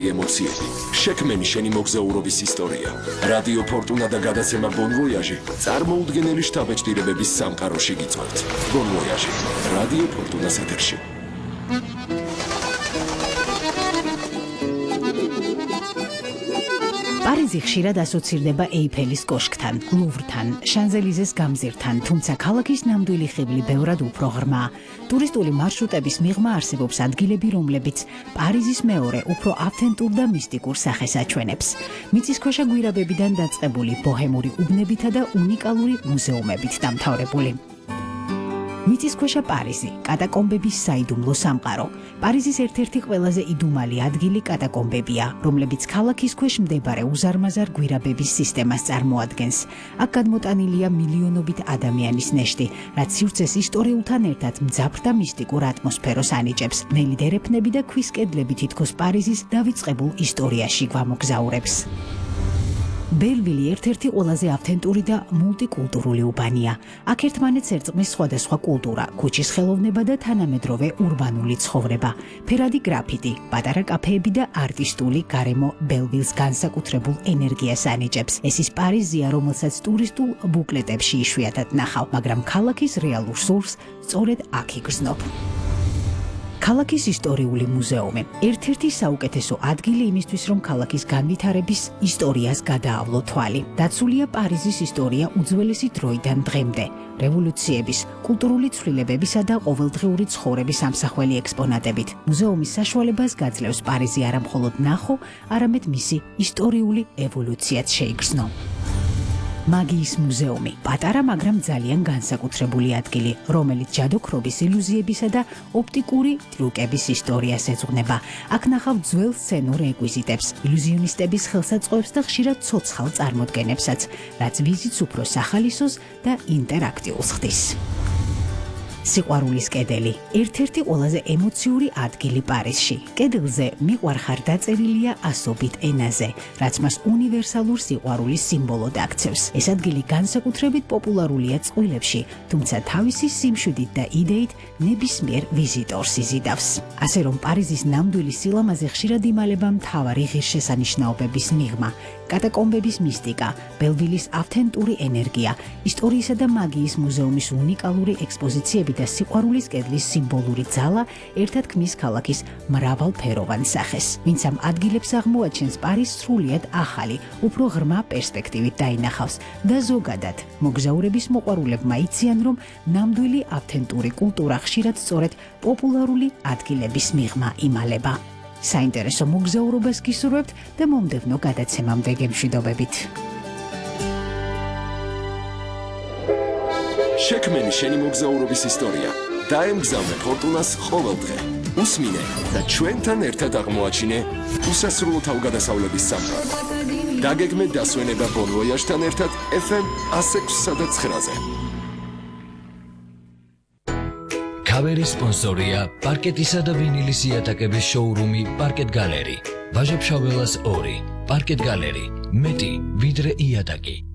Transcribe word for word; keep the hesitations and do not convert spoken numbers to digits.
ემოციები, შექმენი შენი მოგზაურობის ისტორია, რადიო ფორტუნა და გადაცემა Bon Voyage წარმოუდგენელი შთაბეჭდილებების სამყაროში გიწევთ. Bon Voyage, რადიო ფორტუნას ეთერში. პარიზი ხშირად ასოცირდება ეიფელის კოშკთან, ლუვრთან, შანზელიზეს გამზირთან, თუმცა ქალაქის ნამდვილი ხიბლი ბევრად უფრო ღრმაა. ტურისტული მარშრუტების მიღმა არსებობს ადგილები, რომლებიც პარიზის მეორე, უფრო ავთენტურ და მისტიკურ სახეს აჩვენებს. მიწისქვეშა გვირაბებიდან დაწყებული ბოჰემური უბნებითა და უნიკალური მუზეუმებით დამთავრებული. მიწისქვეშა პარიზი, კატაკომბების საიდუმლო სამყარო. პარიზის ერთ-ერთი ყველაზე იდუმალი ადგილი კატაკომბებია, რომლებიც ქალაქის ქვეშ მდებარე უზარმაზარ გვირაბების სისტემას წარმოადგენს. აქ გადმოტანილია მილიონობით ადამიანის ნეშტი, რაც სივრცეს ისტორიულთან ერთად მძაფრ და მისტიკურ ატმოსფეროს ანიჭებს. ნელი დერეფნები და ქვის კედლები თითქოს პარიზის დავიწყებულ ისტორიაში გვამოგზაურებს. ბელვილი ერთ-ერთი ყველაზე ავთენტური და მულტიკულტურული უბანია. აქ ერთმანეთს ერწყმის სხვადასხვა კულტურა, ქუჩის ხელოვნება და თანამედროვე ურბანული ცხოვრება. ფერადი გრაფიტი, პატარა კაფეები და არტისტული გარემო ბელვილს განსაკუთრებულ ენერგიას ანიჭებს. ეს ის პარიზია, რომელსაც ტურისტულ ბუკლეტებში იშვიათად ნახავ, მაგრამ ქალაქის რეალურ სურს სწორედ აქ იგრძნობ. ქალაქის ისტორიული მუზეუმი ერთ-ერთი საუკეთესო ადგილი იმისთვის, რომ ქალაქის განვითარების ისტორიას გადაავლო თვალი. დაცულია პარიზის ისტორია უძველესი დროიდან დღემდე. რევოლუციების, კულტურული ცვლილებებისა და ყოველდღიური ცხოვრების ამსახველი ექსპონატებით. მუზეუმის საშუალებას გაძლევს პარიზი არა მხოლოდ ნახო, არამედ მისი ისტორიული ევოლუციაც შეიგრძნო. მაგიის მუზეუმი, პატარა, მაგრამ ძალიან განსაკუთრებული ადგილი, რომელიც ჯადოქრობის, ილუზიებისა და ოპტიკური ტრიუკების ისტორიას ეძღვნება. აქ ნახავ ძველ სცენურ რეკვიზიტებს, ილუზიონისტების ხელსაწყოებს და ხშირად ცოცხალ წარმოდგენებსაც, რაც ვიზიტს უფრო სახალისოს და ინტერაქტიულს ხდის. სიყვარულის კედელი, ერთ-ერთი ყველაზე ემოციური ადგილი პარიზში. კედელზე მიყვარხარ დაწერილია ასობით ენაზე, რაც მას უნივერსალურ სიყვარულის სიმბოლოდ აქცევს. ეს ადგილი განსაკუთრებით პოპულარულია წყვილებში, თუმცა თავისი სიმშვიდით და იდეით ნებისმიერ ვიზიტორს იზიდავს. ასე რომ პარიზის ნამდვილი სილამაზე ხშირად იმალება მთავარი ღირსშესანიშნაობების მიღმა, კატაკომბების მისტიკა, ბელვილის ავთენტური ენერგია, ისტორიისა და მაგიის მუზეუმის უნიკალური ექსპოზიციები და სიყვარულის კედლის სიმბოლური ძალა ერთად ქმნის ქალაქის მრავალფეროვან სახეს. ვინც ამ ადგილებს აღმოაჩენს, პარიზს სრულიად ახალი, უფრო ღრმა პერსპექტივით დაინახავს და ზოგადად მოგზაურების მოყვარულებმა იციან, რომ ნამდვილი ავთენტური კულტურა ხშირად სწორედ პოპულარული ადგილების მიღმა იმალება. საინტერესო მოგზაურობას გისურვებთ და მომდევნო გადაცემამდე გემშვიდობებით. შექმენი შენი მოგზაურობის ისტორია. დაემგზავრე ფორტუნას ყოველდღე. უსმინე და ჩვენთან ერთად აღმოაჩინე უსასრულო თავგადასავლების სამყარო. დაგეგმე დასვენება Bon Voyage-თან ერთად ეფ ემ ათს ექვსსა და ცხრაზე. ქავერის სპონსორია პარკეტისა და ვინილის იატაკების შოურუმი პარკეტ გალერი. ვაჟა-ფშაველას ორი. პარკეტ გალერი. მეტი ვიდრე იატაკი.